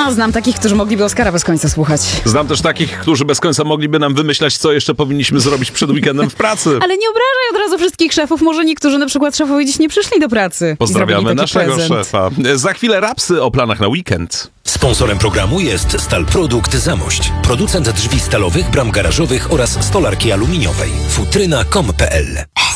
Znam takich, którzy mogliby Oskara bez końca słuchać. Znam też takich, którzy bez końca mogliby nam wymyślać, co jeszcze powinniśmy zrobić przed weekendem w pracy. Ale nie obrażaj od razu wszystkich szefów. Może niektórzy na przykład szefowie dziś nie przyszli do pracy. Pozdrawiamy naszego prezent. szefa. Za chwilę rapsy o planach na weekend. Sponsorem programu jest Stal Produkt Zamość. Producent drzwi stalowych, bram garażowych oraz stolarki aluminiowej. Futryna.com.pl